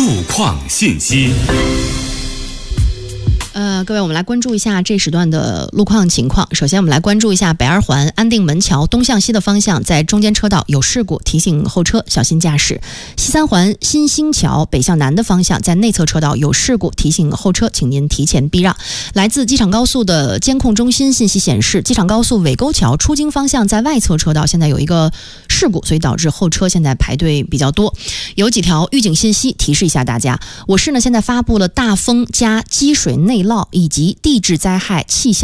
路况信息。 各位，我们来关注一下这时段的路况情况。首先，我们来关注一下北二环安定门桥东向西的方向，在中间车道有事故，提醒后车小心驾驶。西三环新兴桥北向南的方向，在内侧车道有事故，提醒后车，请您提前避让。来自机场高速的监控中心信息显示，机场高速尾沟桥出京方向在外侧车道现在有一个事故，所以导致后车现在排队比较多。有几条预警信息提示一下大家。我市呢现在发布了大风加积水内涝以及地质灾害气象